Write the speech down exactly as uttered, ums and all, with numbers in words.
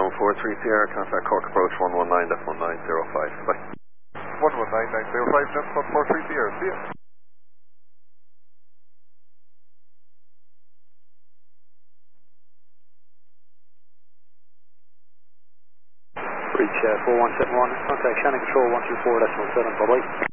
one four three Sierra, contact Cork approach one one nine one nine zero five. Bye. one one nine nine zero five, Jets one four three Sierra, see ya. Reach uh, four one seven one, contact Shannon Control one two four decimal seven, bye bye.